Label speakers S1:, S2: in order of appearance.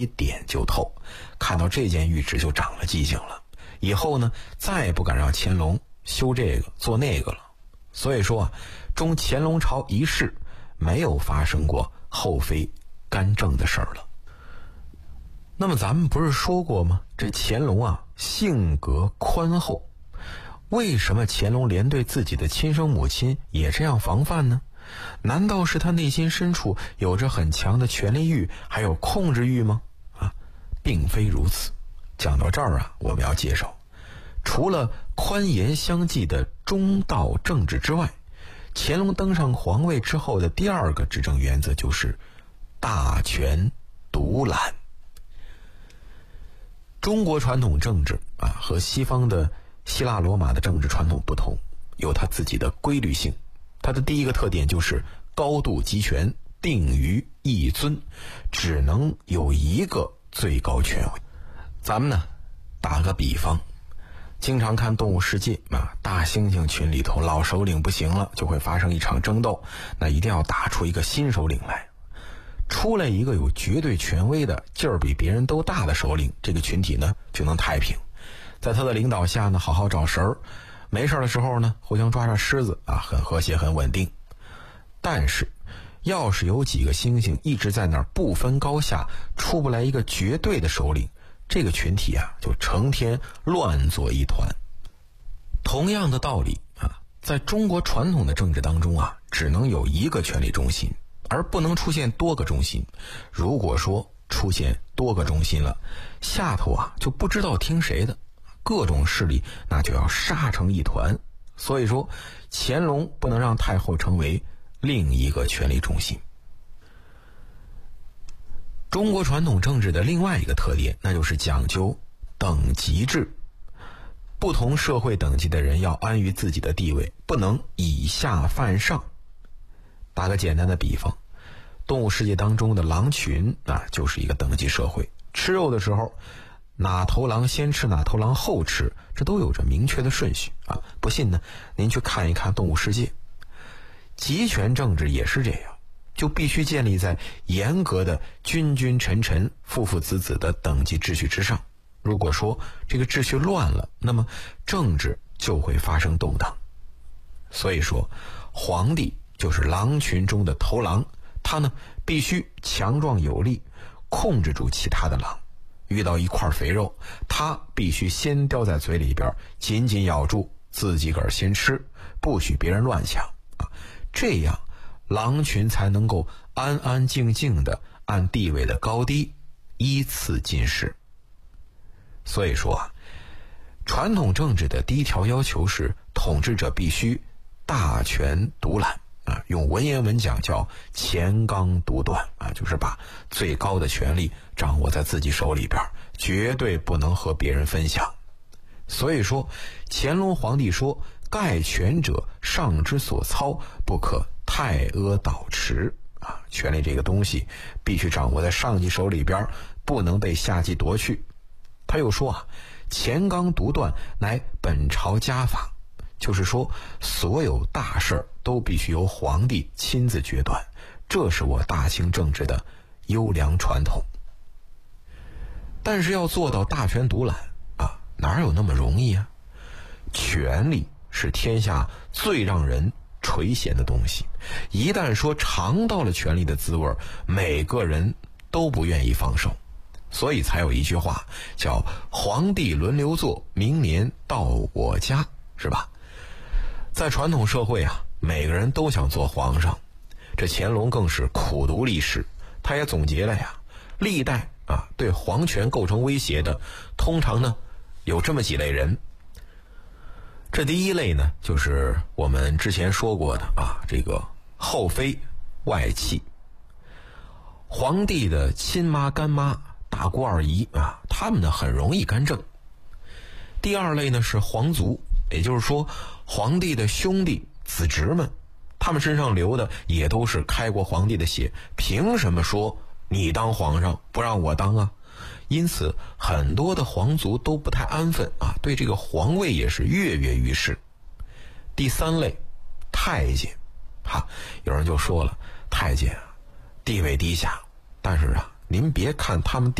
S1: 一点就透，看到这件玉旨就长了记性了，以后呢再也不敢让乾隆修这个做那个了。所以说啊，中乾隆朝一世没有发生过后妃干政的事儿了。那么咱们不是说过吗？这乾隆啊性格宽厚，为什么乾隆连对自己的亲生母亲也这样防范呢？难道是他内心深处有着很强的权力欲还有控制欲吗？并非如此。讲到这儿啊，我们要介绍，除了宽严相济的中道政治之外，乾隆登上皇位之后的第二个执政原则就是大权独揽。中国传统政治和西方的希腊罗马的政治传统不同，有它自己的规律性。它的第一个特点就是高度集权，定于一尊，只能有一个最高权威。咱们呢打个比方，经常看动物世界大猩猩群里头老首领不行了，就会发生一场争斗，那一定要打出一个新首领来，出来一个有绝对权威的劲儿比别人都大的首领，这个群体呢就能太平。在他的领导下呢，好好找食儿，没事的时候呢互相抓抓狮子很和谐很稳定。但是要是有几个猩猩一直在那儿不分高下，出不来一个绝对的首领，这个群体就成天乱作一团。同样的道理在中国传统的政治当中只能有一个权力中心，而不能出现多个中心。如果说出现多个中心了，下头就不知道听谁的，各种势力那就要杀成一团。所以说乾隆不能让太后成为另一个权力中心。中国传统政治的另外一个特点，那就是讲究等级制。不同社会等级的人要安于自己的地位，不能以下犯上。打个简单的比方，动物世界当中的狼群就是一个等级社会。吃肉的时候，哪头狼先吃哪头狼后吃，这都有着明确的顺序不信呢您去看一看动物世界。集权政治也是这样，就必须建立在严格的君君臣臣父父子子的等级秩序之上。如果说这个秩序乱了，那么政治就会发生动荡。所以说皇帝就是狼群中的头狼，他呢必须强壮有力，控制住其他的狼。遇到一块肥肉，他必须先叼在嘴里边，紧紧咬住，自己个儿先吃，不许别人乱抢这样狼群才能够安安静静的按地位的高低依次进食。所以说传统政治的第一条要求是统治者必须大权独揽用文言文讲叫乾纲独断就是把最高的权力掌握在自己手里边，绝对不能和别人分享。所以说乾隆皇帝说，盖权者上之所操，不可太阿蹈持权力这个东西必须掌握在上级手里边，不能被下级夺去。他又说乾纲独断乃本朝家法，就是说所有大事都必须由皇帝亲自决断，这是我大清政治的优良传统。但是要做到大权独揽哪有那么容易权力是天下最让人垂涎的东西，一旦说尝到了权力的滋味，每个人都不愿意放手。所以才有一句话叫皇帝轮流坐，明年到我家，是吧？在传统社会每个人都想做皇上，这乾隆更是苦读历史，他也总结了历代对皇权构成威胁的，通常呢有这么几类人。这第一类呢，就是我们之前说过的这个后妃外戚，皇帝的亲妈干妈大姑二姨他们呢很容易干政。第二类呢是皇族，也就是说皇帝的兄弟子侄们，他们身上流的也都是开国皇帝的血，凭什么说你当皇上不让我当因此很多的皇族都不太安分对这个皇位也是跃跃欲试。第三类太监有人就说了，太监地位低下，但是您别看他们